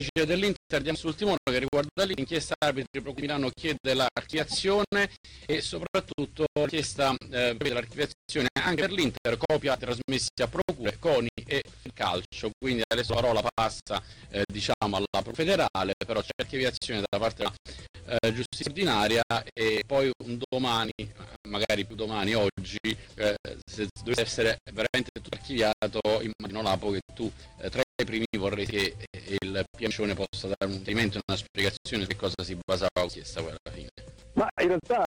dell'Inter, diamo sul timone che riguarda l'inchiesta arbitri. Procura Milano chiede l'archiviazione e soprattutto chiesta l'archiviazione anche per l'Inter, copia trasmessi a procure, CONI e il calcio. Quindi adesso la parola passa diciamo alla federale, però c'è archiviazione da parte della giustizia ordinaria e poi un domani, magari più domani, oggi, se dovesse essere veramente tutto archiviato, immagino Lapo che tu tra i primi vorrei che il Piancione possa dare un chiarimento e una spiegazione su che cosa si basava la chiesta poi alla fine. Ma in realtà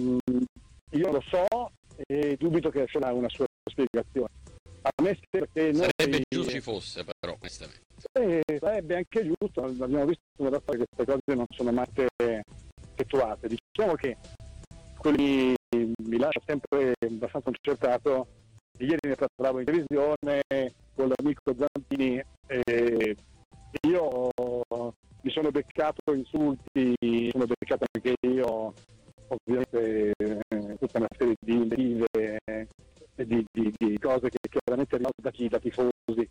io lo so e dubito che sia una sua spiegazione. A me perché sarebbe giusto ci fosse, però onestamente. Sarebbe anche giusto, abbiamo visto in realtà che queste cose non sono mai effettuate. Diciamo che quelli mi lascia sempre abbastanza concertato. Ieri ne parlavo in televisione con l'amico Zampini e io mi sono beccato insulti, sono beccato anche io ovviamente tutta una serie di invettive e di cose che chiaramente arrivano da tifosi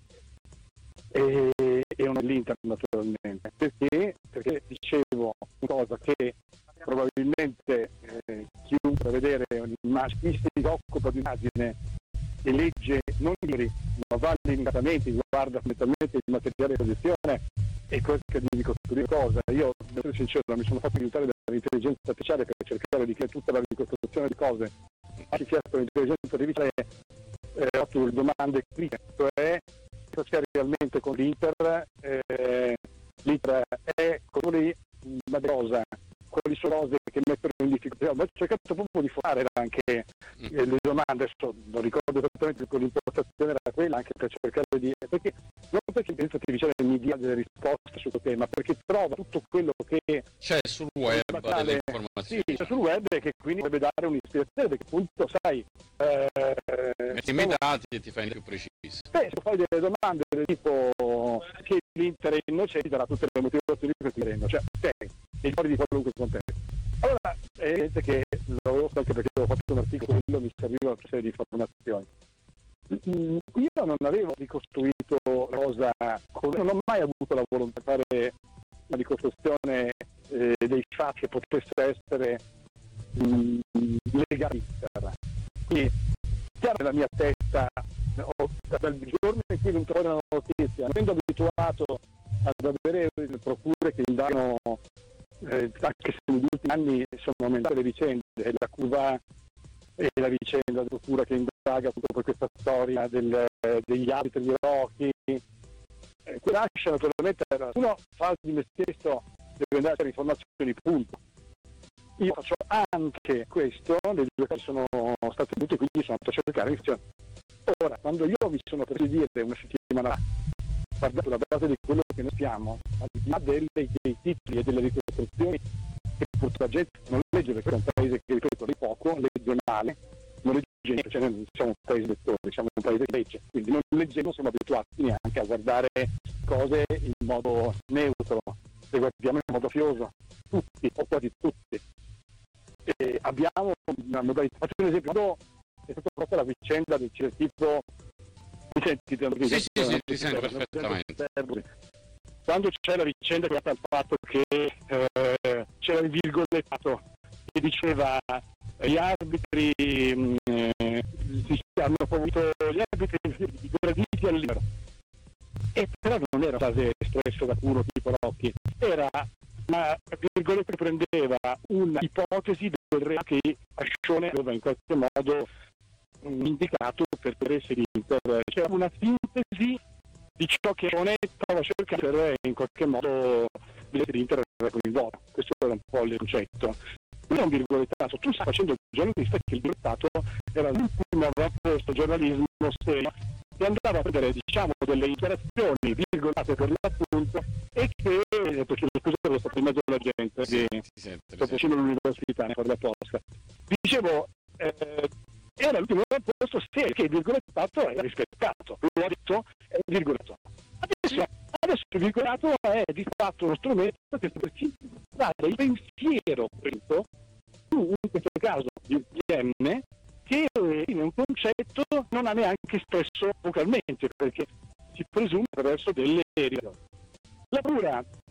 e non l'Inter naturalmente. Perché dicevo una cosa che probabilmente chiunque vedere un'immagine, chi si occupa di un'immagine e legge non i libri ma va limitatamente, guarda fondamentalmente il materiale di posizione e cerca di ricostruire cosa. Io devo essere sincero, mi sono fatto aiutare dall'intelligenza artificiale per cercare di fare tutta la ricostruzione di cose. Anche chiesto all'intelligenza artificiale ho fatto domande critiche, cioè cosa c'è realmente con l'Inter, l'Inter è colori una cosa, quali sono cose che mettono in difficoltà. Ho cercato proprio di fare anche le domande, adesso non ricordo esattamente con l'impostazione era quella, anche per cercare di perché non perché l'intelligenza artificiale mi dia delle risposte su questo tema, perché trova tutto quello che c'è sul web delle informazioni. Sì, c'è sul web e che quindi deve dare un'ispirazione, perché appunto sai metti i dati e ti fai più preciso. Se fai delle domande del tipo che l'Inter è innocente, darà tutte le motivazioni per cui rendo, cioè e fuori di qualunque contesto. Allora è evidente che l'avevo fatto anche perché avevo fatto un articolo, quello mi serviva una serie di informazioni. Io non avevo ricostruito cosa, non ho mai avuto la volontà di fare una ricostruzione dei fatti che potesse essere legati. Quindi chiaro nella mia testa dal giorno in cui mi trovo una notizia, avendo abituato ad avere le procure che indagano anche se negli ultimi anni sono aumentate le vicende, la curva e la vicenda della procura che indaga per questa storia degli arbitri di Rocchi, nasce naturalmente, uno fa di me stesso, deve andare a informazioni, punto. Io faccio anche questo, le due cose sono state tutte, quindi sono andato a cercare informazioni. Ora, quando io mi sono preso di dire una settimana fa, guardate la base di quello che noi siamo, al di là dei titoli e delle ricostruzioni che purtroppo la gente non legge, perché è un paese che, ripeto, di poco, legge male, non legge niente, cioè non siamo un paese lettore, siamo un paese che legge, quindi non leggiamo, siamo abituati neanche a guardare cose in modo neutro, le guardiamo in modo fioso, tutti, o quasi tutti. E abbiamo una modalità, faccio un esempio, quando è stata proprio la vicenda del tipo sì, ti sento perfettamente. Quando c'è la vicenda che al fatto che c'era il virgolettato che diceva gli arbitri hanno avuto gli arbitri graditi al libero, e però non era una frase espressa da uno tipo Rocchi, era una virgoletta che prendeva un'ipotesi del reato che Ascione aveva in qualche modo indicato per essere l'Inter. C'era una sintesi di ciò che Ascione stava cercando per in qualche modo l'Inter era coinvolto. Questo era un po' il concetto. Non è un virgolettato, tu stai facendo il giornalista, che il virgolettato era l'ultimo avverso giornalismo serio che andava a prendere, diciamo, delle interazioni virgolate per l'appunto, e che, perché scusa devo stare in mezzo alla gente, che sto facendo l'università, ne parlo apposta. Dicevo, era l'ultimo posto se che il virgolettato è rispettato, l'ho detto, è il virgolettato. Adesso il virgolettato è di fatto uno strumento che sta per dare il pensiero su, in questo caso, di PM, che in un concetto non ha neanche espresso vocalmente, perché si presume attraverso delle La procura